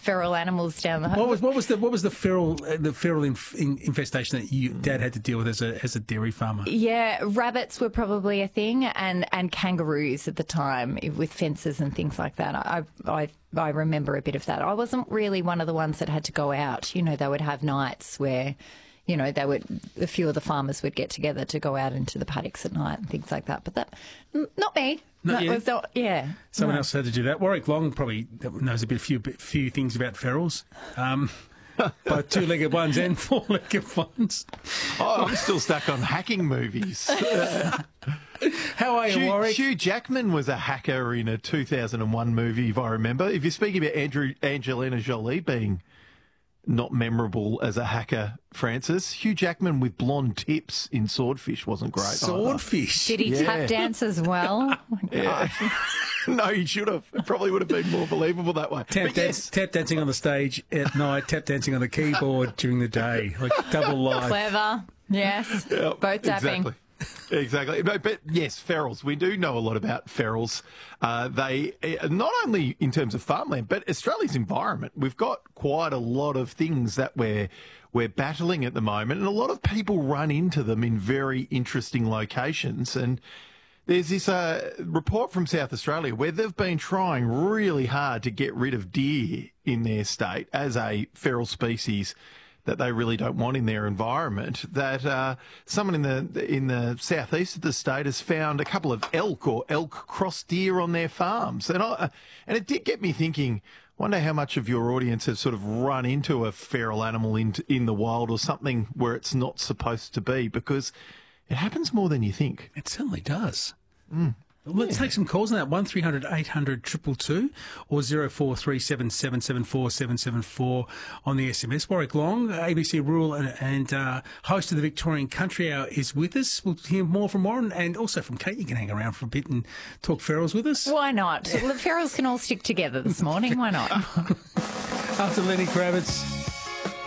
feral animals down the What was the feral infestation that Dad had to deal with as a dairy farmer? Yeah, rabbits were probably a thing, and kangaroos at the time with fences and things like that. I remember a bit of that. I wasn't really one of the ones that had to go out. You know, they would have nights where, you know, a few of the farmers would get together to go out into the paddocks at night and things like that. But not me. Someone else had to do that. Warwick Long probably knows a few things about ferals. Both two-legged ones and four-legged ones. Oh, I'm still stuck on hacking movies. How are you, Warwick? Hugh Jackman was a hacker in a 2001 movie, if I remember. If you're speaking about Angelina Jolie being not memorable as a hacker, Francis, Hugh Jackman with blonde tips in Swordfish wasn't great. Swordfish? Did he tap dance as well? Oh, yeah. No, he should have. It probably would have been more believable that way. Tap dancing on the stage at night, tap dancing on the keyboard during the day, like double life. Clever. Yes. Yep, both tapping. Exactly. But yes, ferals. We do know a lot about ferals. They, not only in terms of farmland, but Australia's environment. We've got quite a lot of things that we're battling at the moment, and a lot of people run into them in very interesting locations. And there's this report from South Australia where they've been trying really hard to get rid of deer in their state as a feral species that they really don't want in their environment, that someone in the southeast of the state has found a couple of elk cross deer on their farms. And it did get me thinking, wonder how much of your audience has sort of run into a feral animal in the wild or something where it's not supposed to be, because it happens more than you think. It certainly does. Let's take some calls on that. 1300 800 222 or 0437 774 774 on the SMS. Warwick Long, ABC Rural and host of the Victorian Country Hour, is with us. We'll hear more from Warren and also from Kate. You can hang around for a bit and talk ferals with us. Why not? The ferals can all stick together this morning. Why not? After Lenny Kravitz.